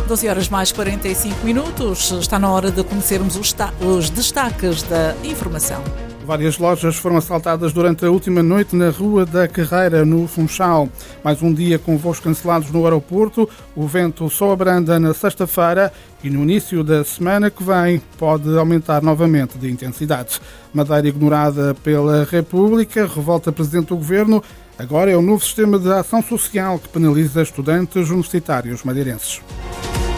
12 horas mais 45 minutos. Está na hora de conhecermos os destaques da informação. Várias lojas foram assaltadas durante a última noite na Rua da Carreira, no Funchal. Mais um dia com voos cancelados no aeroporto. O vento só abranda na sexta-feira e no início da semana que vem pode aumentar novamente de intensidade. Madeira ignorada pela República, revolta Presidente do Governo. Agora é o novo sistema de ação social que penaliza estudantes universitários madeirenses.